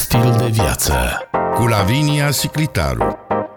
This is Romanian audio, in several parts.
Stil de viață cu Lavinia Siclitaru.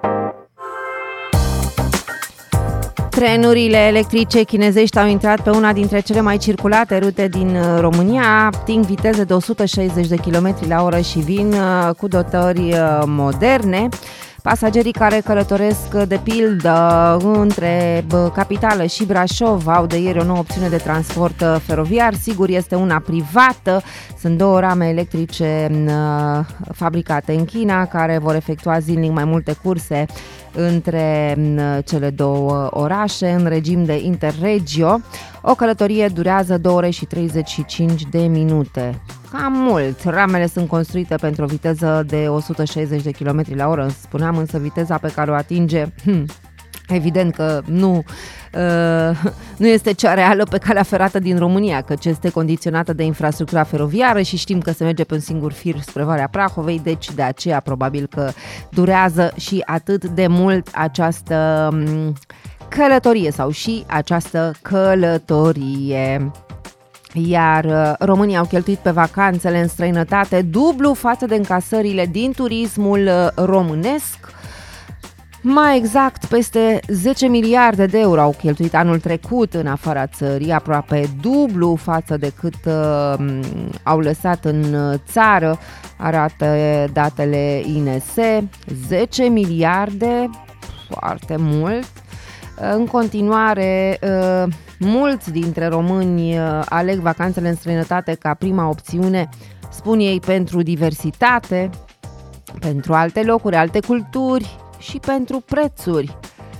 Trenurile electrice chinezești au intrat pe una dintre cele mai circulate rute din România, ating viteze de 160 de km la oră și vin cu dotări moderne. Pasagerii care călătoresc de pildă între capitală și Brașov au de ieri o nouă opțiune de transport feroviar. Sigur, este una privată. Sunt două rame electrice fabricate în China care vor efectua zilnic mai multe curse între cele două orașe în regim de interregio. O călătorie durează 2 ore și 35 de minute. Cam mult. Ramele sunt construite pentru o viteză de 160 de km la oră, spuneam, însă viteza pe care o atinge, evident că nu este cea reală pe calea ferată din România, căci este condiționată de infrastructura feroviară și știm că se merge pe un singur fir spre Valea Prahovei, deci de aceea probabil că durează și atât de mult această călătorie sau și această călătorie. Iar românii au cheltuit pe vacanțele în străinătate dublu față de încasările din turismul românesc. Mai exact, peste 10 miliarde de euro au cheltuit anul trecut în afara țării, aproape dublu față de cât au lăsat în țară, arată datele INS. 10 miliarde, foarte mult. În continuare, mulți dintre români aleg vacanțele în străinătate ca prima opțiune, spun ei, pentru diversitate, pentru alte locuri, alte culturi și pentru prețuri.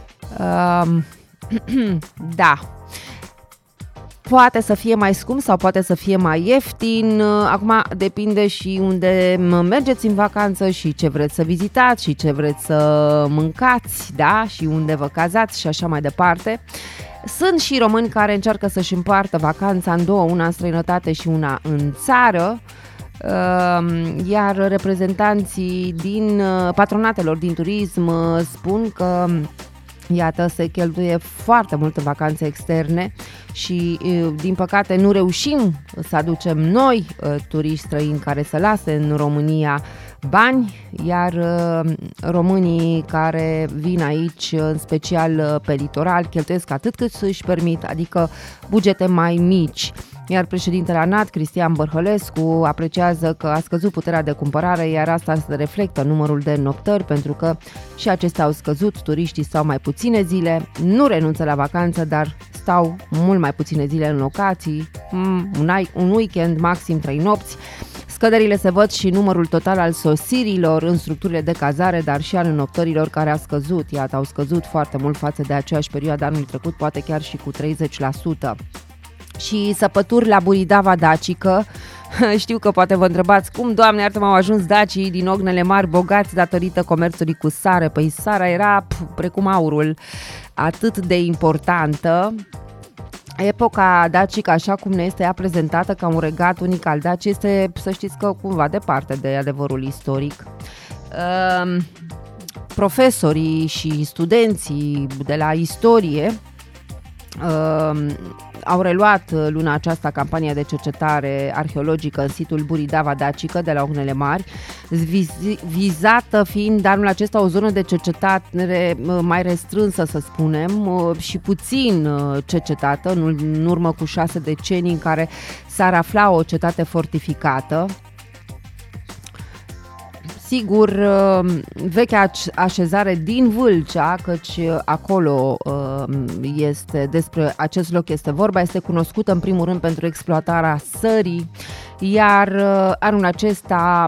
Da, poate să fie mai scump sau poate să fie mai ieftin. Acum depinde și unde mergeți în vacanță și ce vreți să vizitați și ce vreți să mâncați, da? Și unde vă cazați și așa mai departe. Sunt și români care încearcă să-și împartă vacanța în două, una în străinătate și una în țară. Iar reprezentanții din patronatelor din turism spun că iată, se cheltuie foarte mult în vacanțe externe și, din păcate, nu reușim să aducem noi turiști străini care să lase în România bani, iar românii care vin aici, în special pe litoral, cheltuiesc atât cât își permit, adică bugete mai mici. Iar președintele ANAT, Cristian Bărhălescu, apreciază că a scăzut puterea de cumpărare, iar asta se reflectă în numărul de noptări, pentru că și acestea au scăzut, turiștii stau mai puține zile, nu renunță la vacanță, dar stau mult mai puține zile în locații, un weekend, maxim 3 nopți. Scăderile se văd și numărul total al sosirilor în structurile de cazare, dar și al înoptărilor care a scăzut. Iată, au scăzut foarte mult față de aceeași perioadă anul trecut, poate chiar și cu 30%. Și săpături la Buridava dacică. Știu că poate vă întrebați cum, Doamne iartă, m-au ajuns dacii din Ognele Mari bogați datorită comerțului cu sare. Păi sarea era precum aurul, atât de importantă. Epoca dacică, așa cum ne este ea prezentată ca un regat unic al Daciei, este, să știți că, cumva departe de adevărul istoric. Profesorii și studenții de la istorie au reluat luna aceasta campania de cercetare arheologică în situl Buridava dacică de la Ognele Mari, vizată fiind anul acesta o zonă de cercetare mai restrânsă, să spunem, și puțin cercetată, în urmă cu 6 decenii, în care s-ar afla o cetate fortificată. Sigur, vechea așezare din Vâlcea, căci acolo despre acest loc este vorba, este cunoscută în primul rând pentru exploatarea sării, iar anul acesta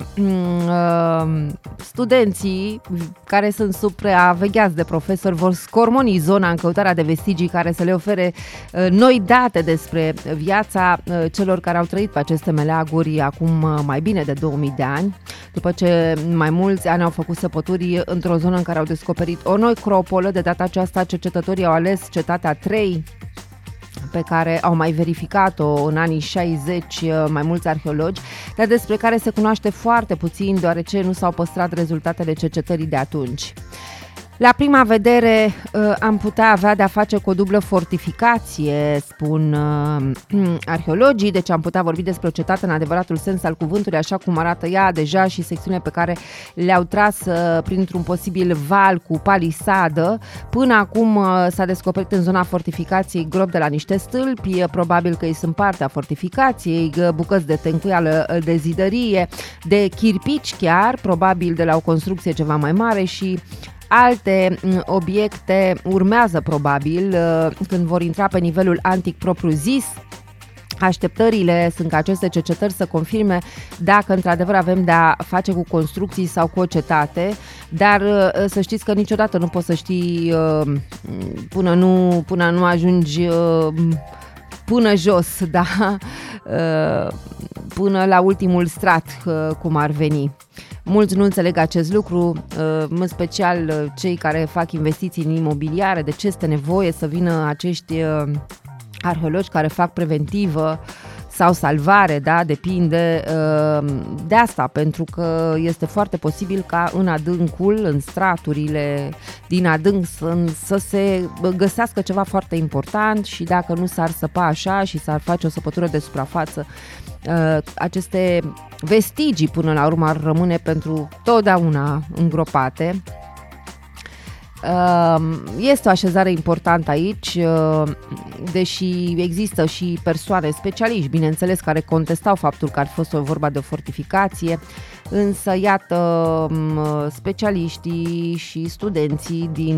studenții care sunt supravegheați de profesori vor scormoni zona în căutarea de vestigii care să le ofere noi date despre viața celor care au trăit pe aceste meleaguri acum mai bine de 2000 de ani, după ce mai mulți ani au făcut săpături într-o zonă în care au descoperit o necropolă. De data aceasta cercetătorii au ales cetatea 3, pe care au mai verificat-o în anii 60 mai mulți arheologi, dar despre care se cunoaște foarte puțin, deoarece nu s-au păstrat rezultatele cercetării de atunci. La prima vedere am putea avea de-a face cu o dublă fortificație, spun arheologii, deci am putea vorbi despre o cetate în adevăratul sens al cuvântului, așa cum arată ea deja și secțiunile pe care le-au tras printr-un posibil val cu palisadă. Până acum s-a descoperit în zona fortificației gropi de la niște stâlpi, probabil că ei sunt partea fortificației, bucăți de tencuială de zidărie, de chirpici chiar, probabil de la o construcție ceva mai mare și alte obiecte urmează probabil când vor intra pe nivelul antic propriu-zis. Așteptările sunt ca aceste cercetări să confirme dacă într-adevăr avem de-a face cu construcții sau cu o cetate, dar să știți că niciodată nu poți să știi până nu ajungi până jos, da? Până la ultimul strat, cum ar veni. Mulți nu înțeleg acest lucru, în special cei care fac investiții în imobiliare, de ce este nevoie să vină acești arheologi care fac preventivă sau salvare, da, depinde de asta, pentru că este foarte posibil ca în adâncul, în straturile din adânc să se găsească ceva foarte important și dacă nu s-ar săpa așa și s-ar face o săpătură de suprafață, aceste vestigii până la urmă ar rămâne pentru totdeauna îngropate. Este o așezare importantă aici, deși există și persoane specialiști, bineînțeles, care contestau faptul că ar fi fost vorba de o fortificație, însă iată specialiștii și studenții din